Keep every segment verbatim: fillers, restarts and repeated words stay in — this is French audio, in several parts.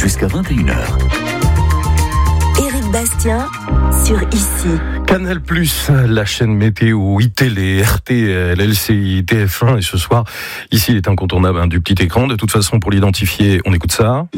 jusqu'à vingt et une heures. Éric Bastien sur Ici. Canal plus, la chaîne météo, iTélé, R T L, L C I, T F un, et ce soir, ici il est incontournable hein, du petit écran. De toute façon, pour l'identifier, on écoute ça.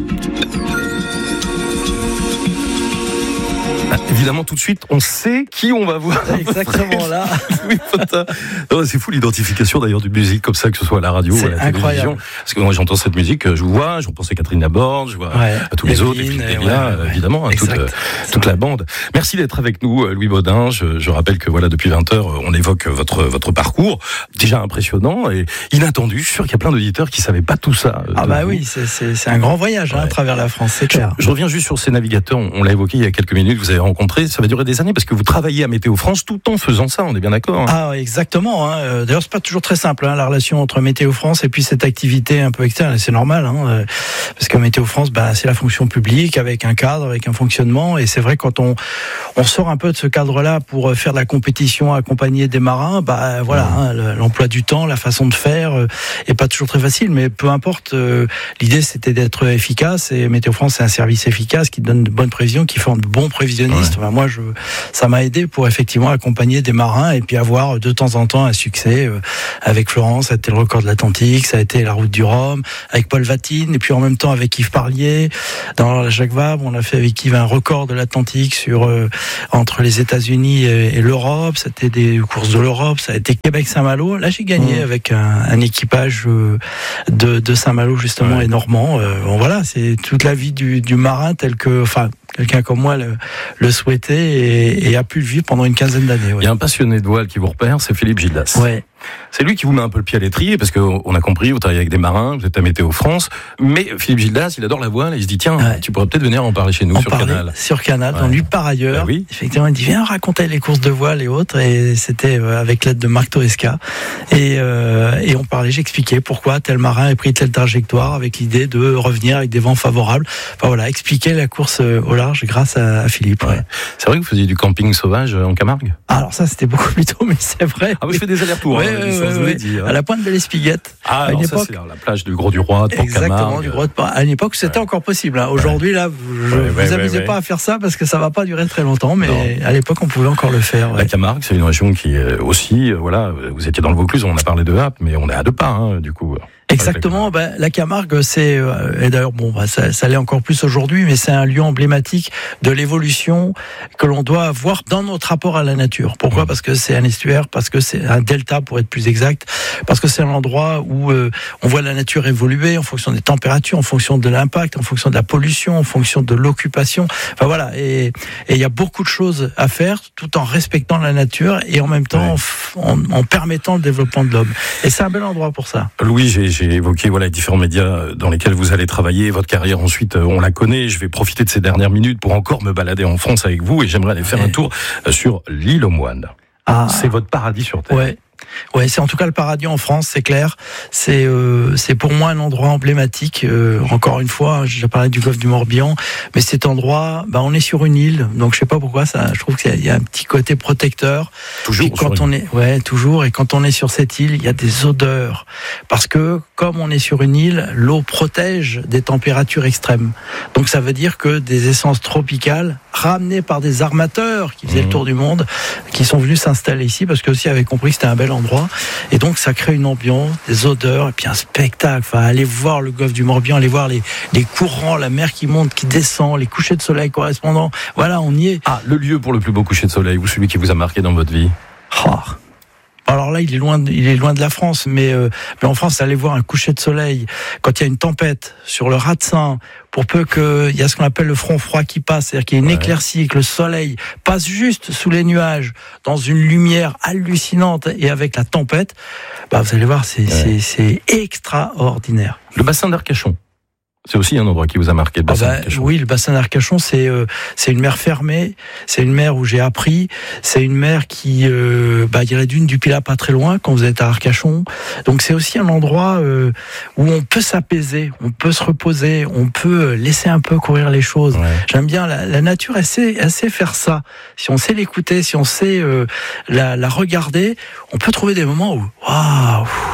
Évidemment, tout de suite, on sait qui on va voir. Exactement là. Oui, non, c'est fou l'identification d'ailleurs d'une musique comme ça, que ce soit à la radio ou à la incroyable. télévision. Parce que moi j'entends cette musique, je vous vois, je repense à Catherine Laborde, je vois ouais. à tous les Evelyne, autres, et puis Delia, ouais, ouais. évidemment, hein, toute, toute la bande. Merci d'être avec nous, Louis Baudin. Je, je rappelle que voilà, depuis vingt heures, on évoque votre, votre parcours, déjà impressionnant et inattendu. Je suis sûr qu'il y a plein d'auditeurs qui ne savaient pas tout ça. Ah bah vous. oui, c'est, c'est, c'est un grand voyage ouais. hein, à travers la France, c'est clair. Je, je reviens juste sur ces navigateurs, on, on l'a évoqué il y a quelques minutes, vous avez rencontré, ça va durer des années parce que vous travaillez à Météo France tout en faisant ça, on est bien d'accord hein. Ah exactement, hein. D'ailleurs c'est pas toujours très simple hein, la relation entre Météo France et puis cette activité un peu externe, et c'est normal hein, parce que Météo France bah, c'est la fonction publique avec un cadre, avec un fonctionnement, et c'est vrai quand on, on sort un peu de ce cadre-là pour faire de la compétition, accompagner des marins, bah voilà, mmh. hein, l'emploi du temps, la façon de faire euh, est pas toujours très facile, mais peu importe, euh, l'idée c'était d'être efficace, et Météo France c'est un service efficace qui donne de bonnes prévisions, qui forme de bons prévisionnistes. Ouais. Enfin, moi je, ça m'a aidé pour effectivement accompagner des marins et puis avoir de temps en temps un succès. Euh, avec Florence, ça a été le record de l'Atlantique, ça a été la route du Rhum, avec Paul Vatine, et puis en même temps avec Yves Parlier. Dans la Jacques Vabre, on a fait avec Yves un record de l'Atlantique sur euh, entre les États-Unis et, et l'Europe. C'était des courses de l'Europe, ça a été Québec-Saint-Malo. Là, j'ai gagné mmh. avec un, un équipage euh, de, de Saint-Malo justement ouais. et normand. Euh, bon, voilà, c'est toute la vie du, du marin tel que, enfin, quelqu'un comme moi le, le souhaitait et, et a pu le vivre pendant une quinzaine d'années. Ouais. Il y a un passionné de voile qui vous repère, c'est Philippe Gildas. Ouais. C'est lui qui vous met un peu le pied à l'étrier, parce qu'on a compris, vous travaillez avec des marins, vous êtes à Météo France, mais Philippe Gildas, il adore la voile, et il se dit, tiens, ouais. tu pourrais peut-être venir en parler chez nous en sur Canal. Sur Canal, ouais. donc lui par ailleurs, bah oui. effectivement, il dit, viens raconter les courses de voile et autres, et c'était avec l'aide de Marc Toresca, et, euh, et on parlait, j'expliquais pourquoi tel marin a pris telle trajectoire, avec l'idée de revenir avec des vents favorables, enfin voilà, expliquer la course au large grâce à, à Philippe. Ouais. Ouais. C'est vrai que vous faisiez du camping sauvage en Camargue? Alors ça, c'était beaucoup plus tôt, mais c'est vrai. Ah oui, je fais des allers-retours. Ouais, hein, ouais, ouais, ouais. Dit, hein. À la pointe de l'Espiguette. Ah, à une alors époque, ça, c'est la plage du Gros du Roi, de Port-Camargue. Exactement, du Gros de Port. À une époque, c'était ouais. encore possible. Hein. Aujourd'hui, là, je, ouais, vous ouais, amusez ouais, pas ouais. à faire ça parce que ça va pas durer très longtemps, mais non. à l'époque, on pouvait encore le faire. Ouais. La Camargue, c'est une région qui est aussi, voilà, vous étiez dans le Vaucluse, on a parlé de Happe, mais on est à deux pas, hein, du coup. Exactement. Ben, la Camargue, c'est euh, et d'ailleurs bon, bah, ça, ça l'est encore plus aujourd'hui, mais c'est un lieu emblématique de l'évolution que l'on doit avoir dans notre rapport à la nature. Pourquoi ? Parce que c'est un estuaire, parce que c'est un delta pour être plus exact, parce que c'est un endroit où euh, on voit la nature évoluer en fonction des températures, en fonction de l'impact, en fonction de la pollution, en fonction de l'occupation. Enfin voilà. Et il y a beaucoup de choses à faire, tout en respectant la nature et en même temps ouais. en, en permettant le développement de l'homme. Et c'est un bel endroit pour ça. Louis, j'ai J'ai évoqué voilà, les différents médias dans lesquels vous allez travailler. Votre carrière, ensuite, on la connaît. Je vais profiter de ces dernières minutes pour encore me balader en France avec vous et j'aimerais aller faire ouais. un tour sur l'île aux Moines. Ah. C'est votre paradis sur Terre. Ouais. Ouais, c'est en tout cas le paradis en France, c'est clair. C'est euh, c'est pour moi un endroit emblématique. Euh, encore une fois, j'ai parlé du golfe du Morbihan, mais cet endroit, bah, on est sur une île, donc je sais pas pourquoi ça. Je trouve qu'il y a un petit côté protecteur. Toujours. Quand on est, ouais, toujours. Et quand on est sur cette île, il y a des odeurs, parce que comme on est sur une île, l'eau protège des températures extrêmes. Donc ça veut dire que des essences tropicales ramenées par des armateurs qui faisaient mmh. le tour du monde, qui sont venus s'installer ici, parce que aussi avaient compris que c'était un bel endroit, et donc ça crée une ambiance, des odeurs, et puis un spectacle. Enfin, aller voir le golfe du Morbihan, aller voir les, les courants, la mer qui monte, qui descend, les couchers de soleil correspondants. Voilà, on y est. Ah, le lieu pour le plus beau coucher de soleil, ou celui qui vous a marqué dans votre vie? Oh. Alors là, il est loin, de, il est loin de la France, mais, euh, mais en France, aller voir un coucher de soleil quand il y a une tempête sur le Raz-de-Seine, pour peu qu'il y a ce qu'on appelle le front froid qui passe, c'est-à-dire qu'il y a une ouais. éclaircie, que le soleil passe juste sous les nuages, dans une lumière hallucinante, et avec la tempête, bah vous allez voir, c'est, ouais. c'est, c'est extraordinaire. Le bassin d'Arcachon. C'est aussi un endroit qui vous a marqué, le bassin ah bah, d'Arcachon. Oui, le bassin d'Arcachon, c'est euh, c'est une mer fermée, c'est une mer où j'ai appris, c'est une mer qui, euh, bah, il y a la dune du Pilat pas très loin quand vous êtes à Arcachon. Donc c'est aussi un endroit euh, où on peut s'apaiser, on peut se reposer, on peut laisser un peu courir les choses. Ouais. J'aime bien la, la nature, elle sait, elle sait faire ça. Si on sait l'écouter, si on sait euh, la, la regarder, on peut trouver des moments où waouh.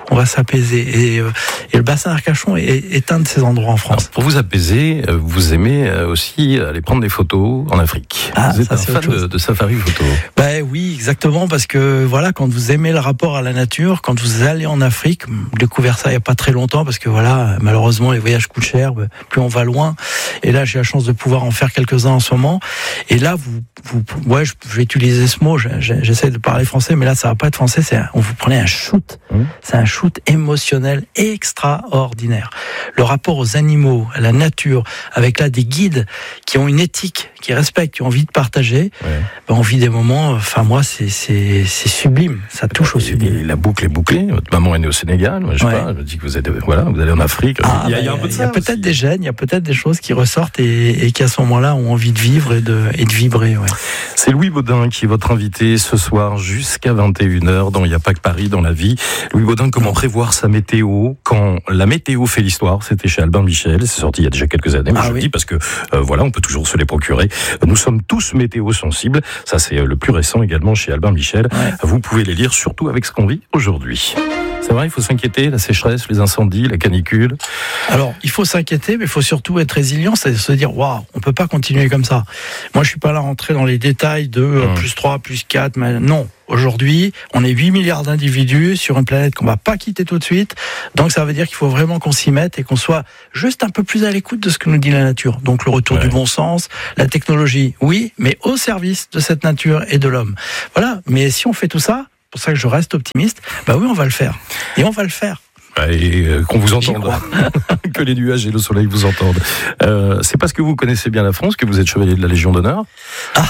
on va s'apaiser. Et, euh, et le bassin d'Arcachon est, est un de ces endroits en France. Alors, pour vous apaiser, vous aimez aussi aller prendre des photos en Afrique. Ah, vous êtes ça, un c'est fan de, de safari photo. Ben oui, exactement, parce que voilà, quand vous aimez le rapport à la nature, quand vous allez en Afrique, j'ai découvert ça il y a pas très longtemps, parce que voilà, malheureusement les voyages coûtent cher, plus on va loin. Et là, j'ai la chance de pouvoir en faire quelques-uns en ce moment. Et là, vous, vous ouais, je vais utiliser ce mot. J'essaie de parler français, mais là, ça va pas être français. C'est, on vous prenez un shoot. Mmh. C'est un shoot émotionnel extraordinaire. Le rapport aux animaux, à la nature, avec là des guides qui ont une éthique, qui respectent, qui ont envie de partager. Ouais. Ben, on vit des moments. Enfin, moi, c'est c'est c'est sublime. Ça touche au sublime. Et la boucle est bouclée. Votre maman est née au Sénégal. Moi, je sais ouais. pas. Je dis que vous êtes voilà, vous allez en Afrique. Ah, il y a, ben, il y a un peu de ça. Il y a peut-être aussi des gènes. Il y a peut-être des choses qui ressortent et, et qui à ce moment-là ont envie de vivre et de et de vibrer. Ouais. C'est Louis Baudin qui est votre invité ce soir jusqu'à vingt et une heures dans Il n'y a pas que Paris dans la vie. Louis Baudin, comment prévoir sa météo quand la météo fait l'histoire? C'était chez Albin Michel. C'est sorti il y a déjà quelques années. Mais ah, je oui. le dis parce que euh, voilà, on peut toujours se les procurer. Nous sommes tous météo sensibles. Ça, c'est le plus récent également chez Albin Michel. Ouais. Vous pouvez les lire surtout avec ce qu'on vit aujourd'hui. C'est vrai, il faut s'inquiéter, la sécheresse, les incendies, la canicule. Alors, il faut s'inquiéter, mais il faut surtout être résilient, c'est se dire, waouh, on peut pas continuer comme ça. Moi, je suis pas là à rentrer dans les détails de mmh. plus trois, plus quatre, mais non. Aujourd'hui, on est huit milliards d'individus sur une planète qu'on va pas quitter tout de suite. Donc, ça veut dire qu'il faut vraiment qu'on s'y mette et qu'on soit juste un peu plus à l'écoute de ce que nous dit la nature. Donc, le retour ouais. du bon sens, la technologie, oui, mais au service de cette nature et de l'homme. Voilà. Mais si on fait tout ça, c'est pour ça que je reste optimiste, bah oui, on va le faire. Et on va le faire. Et euh, qu'on vous entende, que les nuages et le soleil vous entendent. Euh, c'est parce que vous connaissez bien la France que vous êtes chevalier de la Légion d'honneur. Ah,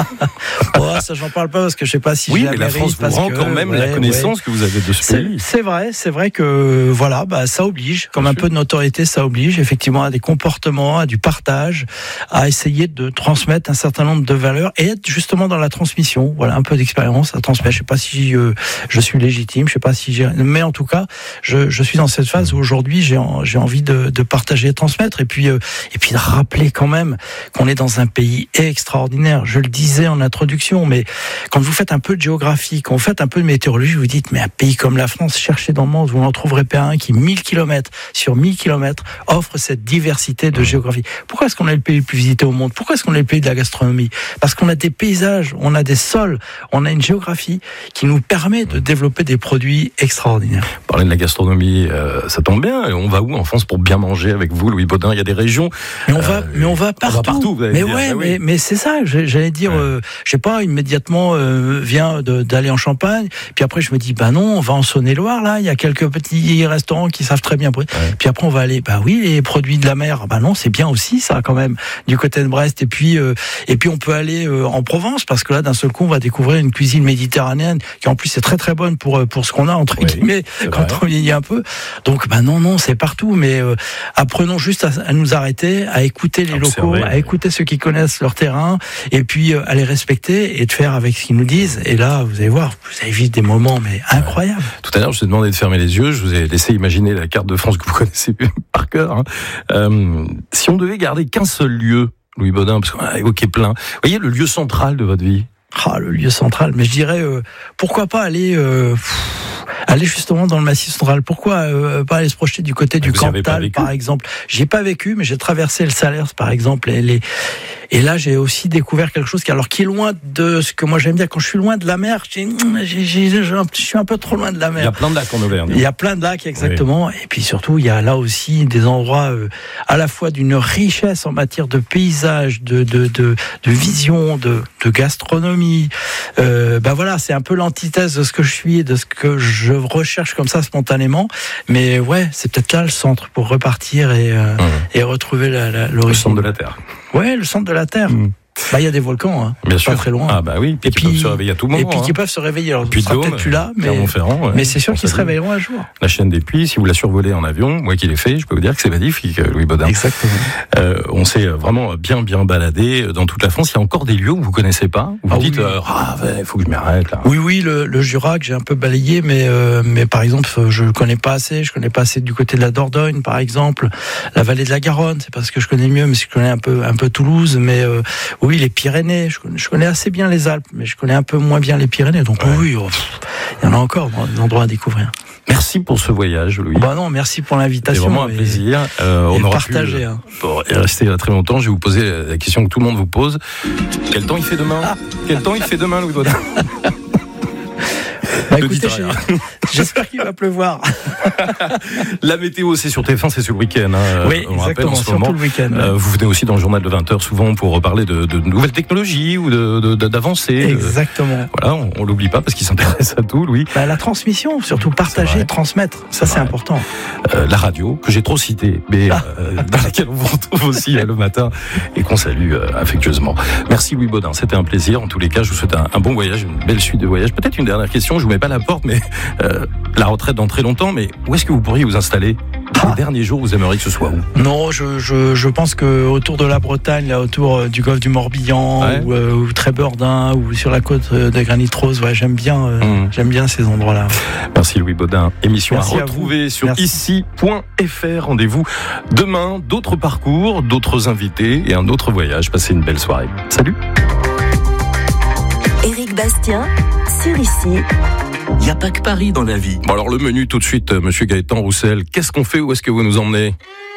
oh, ça j'en parle pas parce que je sais pas si. Oui, j'ai mais la, la France vous rend que, quand même ouais, la connaissance ouais. que vous avez de ce c'est, pays. C'est vrai, c'est vrai que voilà, bah ça oblige, comme bien un sûr. peu de notoriété, ça oblige effectivement à des comportements, à du partage, à essayer de transmettre un certain nombre de valeurs et être justement dans la transmission. Voilà, un peu d'expérience à transmettre. Je sais pas si euh, je suis légitime, je sais pas si j'ai, mais en tout cas, je Je suis dans cette phase où aujourd'hui j'ai, en, j'ai envie de, de partager et transmettre et puis, euh, et puis de rappeler quand même qu'on est dans un pays extraordinaire. Je le disais en introduction, mais quand vous faites un peu de géographie, quand vous faites un peu de météorologie, vous dites mais un pays comme la France, cherchez dans le monde, vous n'en trouverez pas un qui mille kilomètres sur mille kilomètres offre cette diversité de géographie. Pourquoi est-ce qu'on est le pays le plus visité au monde? Pourquoi est-ce qu'on est le pays de la gastronomie? Parce qu'on a des paysages, on a des sols, on a une géographie qui nous permet de développer des produits extraordinaires. Parler de la gastronomie, euh, ça tombe bien. On va où en France pour bien manger avec vous, Louis Baudin? Il y a des régions. Mais on va, euh, mais on va partout. On va partout mais dire. ouais, ah, oui. mais, mais c'est ça. J'allais dire, ouais. euh, je sais pas, immédiatement euh, vient de, d'aller en Champagne. Puis après, je me dis, bah non, on va en Saône-et-Loire. Là, il y a quelques petits restaurants qui savent très bien. Ouais. Puis après, on va aller, bah oui, les produits de la mer. Bah non, c'est bien aussi ça quand même du côté de Brest. Et puis, euh, et puis on peut aller euh, en Provence parce que là, d'un seul coup, on va découvrir une cuisine méditerranéenne qui en plus est très très bonne pour pour ce qu'on a entre oui, guillemets quand on vieillit un peu. Donc, bah non, non, c'est partout, mais euh, apprenons juste à, à nous arrêter, à écouter les Observer, locaux, à écouter ceux qui connaissent leur terrain, et puis euh, à les respecter et de faire avec ce qu'ils nous disent. Et là, vous allez voir, vous allez vivre des moments mais incroyables. Ouais. Tout à l'heure, je vous ai demandé de fermer les yeux. Je vous ai laissé imaginer la carte de France que vous connaissez par cœur. Hein. Euh, si on devait garder qu'un seul lieu, Louis Baudin, parce qu'on a évoqué plein. Vous voyez le lieu central de votre vie? Ah, le lieu central. Mais je dirais, euh, pourquoi pas aller. Euh, pff, aller justement dans le Massif central. Pourquoi euh, pas aller se projeter du côté mais du Cantal, par exemple? J'y ai pas vécu, mais j'ai traversé le Salers, par exemple, et, les... et là j'ai aussi découvert quelque chose qui, alors, qui est loin de ce que moi j'aime bien. Quand je suis loin de la mer, j'ai... J'ai... J'ai... je suis un peu trop loin de la mer. Il y a plein de lacs en Auvergne. Il y a plein de lacs, exactement. Oui. Et puis surtout, il y a là aussi des endroits euh, à la fois d'une richesse en matière de paysage, de de de, de vision, de, de gastronomie. Euh, ben voilà, c'est un peu l'antithèse de ce que je suis et de ce que je recherche comme ça spontanément. Mais ouais, c'est peut-être là le centre pour repartir et euh, mmh. et retrouver la, la, l'origine. Le centre de la Terre. Ouais, le centre de la Terre. Mmh. Bah, il y a des volcans, hein. Bien sûr. Pas très loin. Ah, bah oui. Puis et qui puis, peuvent se réveiller à tout moment. Et puis, hein. qui peuvent se réveiller. Alors, puis, on sera peut-être plus là, mais, ouais. mais c'est sûr qu'ils se réveilleront un jour. La chaîne des Puys, si vous la survolez en avion, moi qui l'ai fait, je peux vous dire que c'est magnifique, Louis Baudin. Exactement. Euh, on s'est vraiment bien, bien baladé dans toute la France. Il y a encore des lieux où vous connaissez pas, où vous ah, dites, oui. euh, ah, il faut que je m'arrête, là. Oui, oui, le, le Jura que j'ai un peu balayé, mais, euh, mais par exemple, je le connais pas assez. Je connais pas assez du côté de la Dordogne, par exemple. La vallée de la Garonne, c'est parce que je connais mieux, mais je connais un peu, un peu Toulouse, mais, euh, oui, les Pyrénées, je connais, je connais assez bien les Alpes, mais je connais un peu moins bien les Pyrénées. Donc ouais. oui, oh, il y en a encore des endroits à découvrir. Merci pour ce voyage, Louis. Bah non, merci pour l'invitation. C'est vraiment un plaisir. Euh, on aura partagé. pu hein. Bon, rester là très longtemps. Je vais vous poser la question que tout le monde vous pose. Quel temps il fait demain ah. Quel temps il fait demain, Louis Baudin? Bah, écoutez, j'espère qu'il va pleuvoir. La météo, c'est sur T F un, c'est sur le week-end. Hein. Oui, on exactement, en ce surtout moment. le week-end. Euh, vous venez aussi dans le journal de vingt heures souvent pour reparler de, de nouvelles technologies ou de, de, de, d'avancées. Exactement. De, voilà, on, on l'oublie pas parce qu'il s'intéresse à tout, Louis. Bah, la transmission, surtout partager, transmettre, ça c'est, c'est important. Euh, la radio, que j'ai trop citée, mais ah. euh, dans laquelle on vous retrouve aussi euh, le matin et qu'on salue euh, affectueusement. Merci Louis Baudin, c'était un plaisir. En tous les cas, je vous souhaite un, un bon voyage, une belle suite de voyages. Peut-être une dernière question, je vous mets pas à la porte, mais euh, la retraite dans très longtemps, mais où est-ce que vous pourriez vous installer? Les derniers jours, vous aimeriez que ce soit où? Non, je, je, je pense que autour de la Bretagne, là, autour du golfe du Morbihan, ouais. ou, euh, ou Trébordin, ou sur la côte de Granit Rose, ouais, j'aime bien, euh, mmh. j'aime bien ces endroits-là. Merci Louis Baudin. Émission Merci à retrouver à sur Merci. ici point f r. Rendez-vous demain, d'autres parcours, d'autres invités et un autre voyage. Passez une belle soirée. Salut. Éric Bastien, sur ici. Il n'y a pas que Paris dans la vie. Bon alors le menu tout de suite, Monsieur Gaëtan Roussel. Qu'est-ce qu'on fait? Où est-ce que vous nous emmenez?